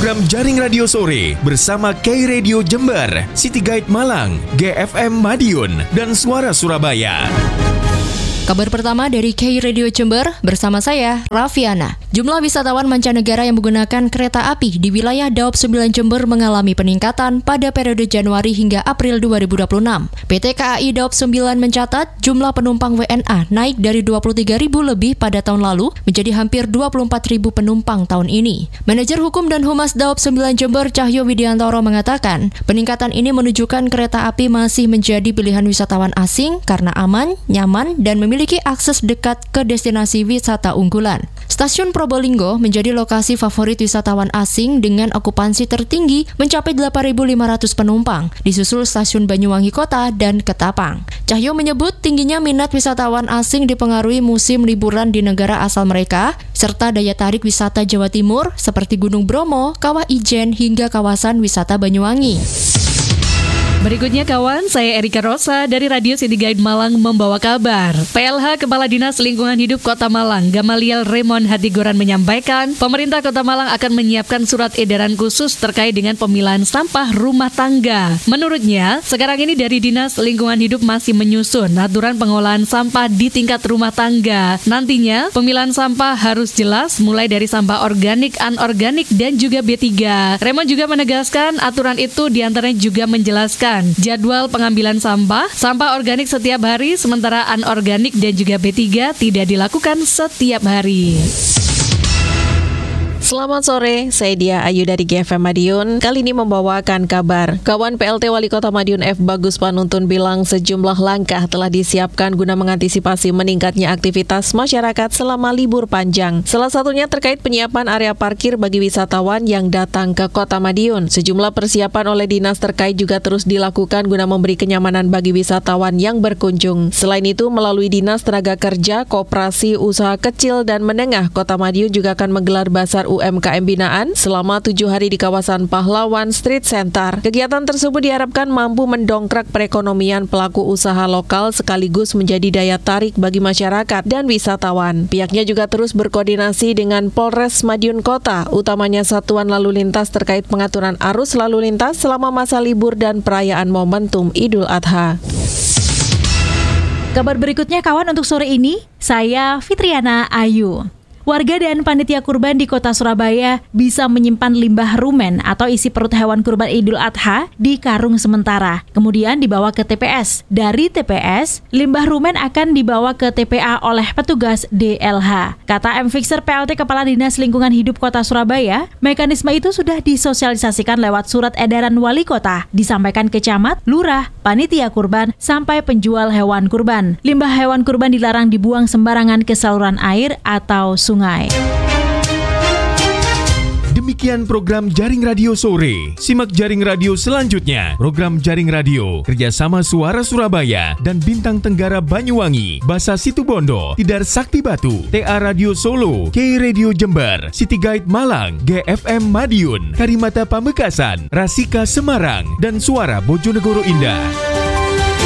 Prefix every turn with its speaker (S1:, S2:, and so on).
S1: program Jaring Radio Sore bersama K-Radio Jember, City Guide Malang, GFM Madiun, dan Suara Surabaya.
S2: Kabar pertama dari K-Radio Jember bersama saya, Raffiana. Jumlah wisatawan mancanegara yang menggunakan kereta api di wilayah Daop 9 Jember mengalami peningkatan pada periode Januari hingga April 2026. PT KAI Daop 9 mencatat jumlah penumpang WNA naik dari 23.000 lebih pada tahun lalu menjadi hampir 24.000 penumpang tahun ini. Manajer Hukum dan Humas Daop 9 Jember, Cahyo Widiantoro mengatakan, peningkatan ini menunjukkan kereta api masih menjadi pilihan wisatawan asing karena aman, nyaman, dan memiliki akses dekat ke destinasi wisata unggulan. Stasiun Probolinggo menjadi lokasi favorit wisatawan asing dengan okupansi tertinggi mencapai 8.500 penumpang, disusul Stasiun Banyuwangi Kota dan Ketapang. Cahyo menyebut tingginya minat wisatawan asing dipengaruhi musim liburan di negara asal mereka, serta daya tarik wisata Jawa Timur seperti Gunung Bromo, Kawah Ijen, hingga kawasan wisata Banyuwangi.
S3: Berikutnya kawan, saya Erika Rosa dari Radio City Guide Malang membawa kabar. PLH Kepala Dinas Lingkungan Hidup Kota Malang, Gamaliel Raymond Hatigoran menyampaikan, pemerintah Kota Malang akan menyiapkan surat edaran khusus terkait dengan pemilahan sampah rumah tangga. Menurutnya, sekarang ini dari Dinas Lingkungan Hidup masih menyusun aturan pengolahan sampah di tingkat rumah tangga. Nantinya, pemilahan sampah harus jelas mulai dari sampah organik, anorganik, dan juga B3. Raymond juga menegaskan aturan itu diantaranya juga menjelaskan jadwal pengambilan sampah organik setiap hari, sementara anorganik dan juga B3 tidak dilakukan setiap hari.
S4: Selamat sore, saya Dia Ayu dari GFM Madiun. Kali ini membawakan kabar. Kawan PLT Wali Kota Madiun F. Bagus Panuntun bilang sejumlah langkah telah disiapkan guna mengantisipasi meningkatnya aktivitas masyarakat selama libur panjang. Salah satunya terkait penyiapan area parkir bagi wisatawan yang datang ke Kota Madiun. Sejumlah persiapan oleh dinas terkait juga terus dilakukan guna memberi kenyamanan bagi wisatawan yang berkunjung. Selain itu, melalui Dinas Tenaga Kerja, Koperasi Usaha Kecil dan Menengah Kota Madiun juga akan menggelar Basar UMKM Binaan selama 7 hari di kawasan Pahlawan Street Center. Kegiatan tersebut diharapkan mampu mendongkrak perekonomian pelaku usaha lokal sekaligus menjadi daya tarik bagi masyarakat dan wisatawan. Pihaknya juga terus berkoordinasi dengan Polres Madiun Kota, utamanya Satuan Lalu Lintas terkait pengaturan arus lalu lintas selama masa libur dan perayaan momentum Idul Adha.
S5: Kabar berikutnya kawan untuk sore ini, saya Fitriana Ayu. Warga dan panitia kurban di Kota Surabaya bisa menyimpan limbah rumen atau isi perut hewan kurban Idul Adha di karung sementara, kemudian dibawa ke TPS. Dari TPS, limbah rumen akan dibawa ke TPA oleh petugas DLH. Kata M. Fixer PLT Kepala Dinas Lingkungan Hidup Kota Surabaya, mekanisme itu sudah disosialisasikan lewat surat edaran wali kota, disampaikan ke camat, lurah, panitia kurban, sampai penjual hewan kurban. Limbah hewan kurban dilarang dibuang sembarangan ke saluran air atau sungai.
S1: Demikian program Jaring Radio Sore. Simak Jaring Radio selanjutnya. Program Jaring Radio kerjasama Suara Surabaya dan Bintang Tenggara Banyuwangi, Basa Situbondo, Tidar Sakti Batu, TA Radio Solo, K-Radio Jember, City Guide Malang, GFM Madiun, Karimata Pamekasan, Rasika Semarang, dan Suara Bojonegoro Indah.